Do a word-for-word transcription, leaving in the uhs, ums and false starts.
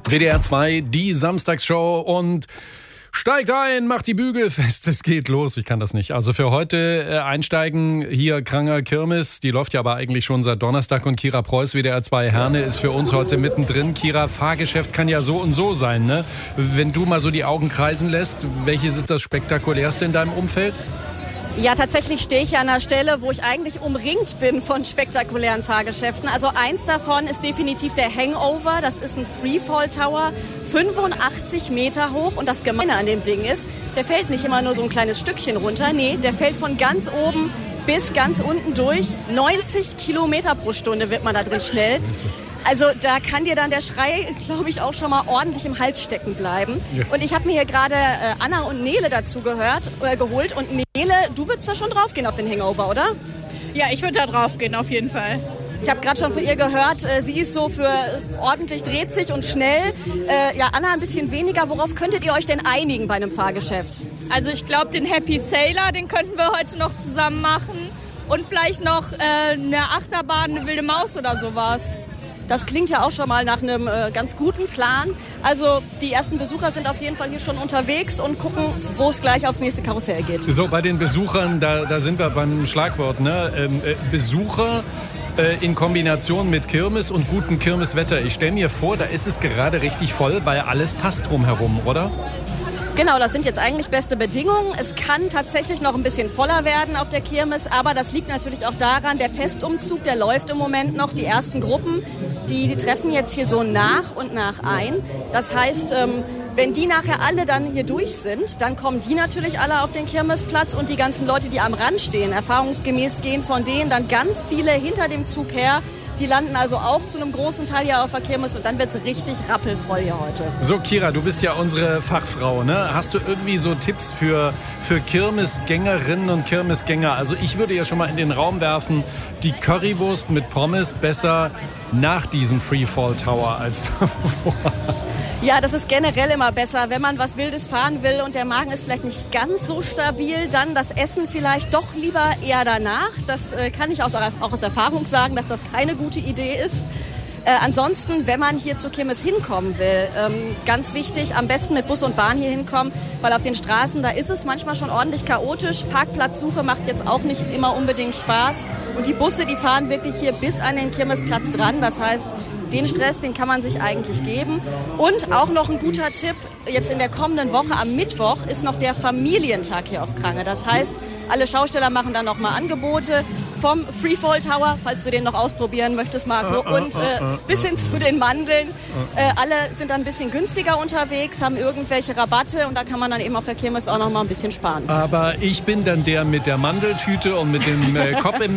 W D R zwei, die Samstagsshow und steigt ein, macht die Bügel fest, es geht los. Ich kann das nicht. Also für heute äh, einsteigen, hier Kranger Kirmes, die läuft ja aber eigentlich schon seit Donnerstag und Kira Preuß, W D R zwei Herne, ist für uns heute mittendrin. Kira, Fahrgeschäft kann ja so und so sein, ne? Wenn du mal so die Augen kreisen lässt, welches ist das spektakulärste in deinem Umfeld? Ja, tatsächlich stehe ich an einer Stelle, wo ich eigentlich umringt bin von spektakulären Fahrgeschäften. Also eins davon ist definitiv der Hangover. Das ist ein Freefall Tower, fünfundachtzig Meter hoch. Und das Gemeine an dem Ding ist, der fällt nicht immer nur so ein kleines Stückchen runter. Nee, der fällt von ganz oben bis ganz unten durch. neunzig Kilometer pro Stunde wird man da drin schnell. Also da kann dir dann der Schrei, glaube ich, auch schon mal ordentlich im Hals stecken bleiben. Ja. Und ich habe mir hier gerade äh, Anna und Nele dazu gehört, äh, geholt. Und Nele, du würdest da schon draufgehen auf den Hangover, oder? Ja, ich würde da draufgehen, auf jeden Fall. Ich habe gerade schon von ihr gehört, äh, sie ist so für äh, ordentlich dreht sich und schnell. Äh, ja, Anna ein bisschen weniger. Worauf könntet ihr euch denn einigen bei einem Fahrgeschäft? Also ich glaube, den Happy Sailor, den könnten wir heute noch zusammen machen. Und vielleicht noch äh, eine Achterbahn, eine wilde Maus oder sowas. Das klingt ja auch schon mal nach einem äh, ganz guten Plan. Also die ersten Besucher sind auf jeden Fall hier schon unterwegs und gucken, wo es gleich aufs nächste Karussell geht. So, bei den Besuchern, da, da sind wir beim Schlagwort, ne? Ähm, äh, Besucher äh, in Kombination mit Kirmes und gutem Kirmeswetter. Ich stelle mir vor, da ist es gerade richtig voll, weil alles passt drumherum, oder? Genau, das sind jetzt eigentlich beste Bedingungen. Es kann tatsächlich noch ein bisschen voller werden auf der Kirmes, aber das liegt natürlich auch daran, der Festumzug, der läuft im Moment noch. Die ersten Gruppen, die, die treffen jetzt hier so nach und nach ein. Das heißt, ähm, wenn die nachher alle dann hier durch sind, dann kommen die natürlich alle auf den Kirmesplatz und die ganzen Leute, die am Rand stehen, erfahrungsgemäß gehen von denen dann ganz viele hinter dem Zug her. Die landen also auch zu einem großen Teil hier auf der Kirmes und dann wird es richtig rappelvoll hier heute. So, Kira, du bist ja unsere Fachfrau, ne? Hast du irgendwie so Tipps für, für Kirmesgängerinnen und Kirmesgänger? Also ich würde ja schon mal in den Raum werfen, die Currywurst mit Pommes besser nach diesem Freefall Tower als davor. Ja, das ist generell immer besser, wenn man was Wildes fahren will und der Magen ist vielleicht nicht ganz so stabil, dann das Essen vielleicht doch lieber eher danach. Das äh, kann ich aus, auch aus Erfahrung sagen, dass das keine gute Idee ist. Äh, ansonsten, wenn man hier zur Kirmes hinkommen will, ähm, ganz wichtig, am besten mit Bus und Bahn hier hinkommen, weil auf den Straßen, da ist es manchmal schon ordentlich chaotisch. Parkplatzsuche macht jetzt auch nicht immer unbedingt Spaß. Und die Busse, die fahren wirklich hier bis an den Kirmesplatz dran. Das heißt, den Stress, den kann man sich eigentlich geben. Und auch noch ein guter Tipp, jetzt in der kommenden Woche am Mittwoch ist noch der Familientag hier auf Krange. Das heißt, alle Schausteller machen dann nochmal Angebote vom Freefall Tower, falls du den noch ausprobieren möchtest, Marco, und äh, bis hin zu den Mandeln. Äh, alle sind dann ein bisschen günstiger unterwegs, haben irgendwelche Rabatte und da kann man dann eben auf der Kirmes auch noch mal ein bisschen sparen. Aber ich bin dann der mit der Mandeltüte und mit dem äh, Kopf im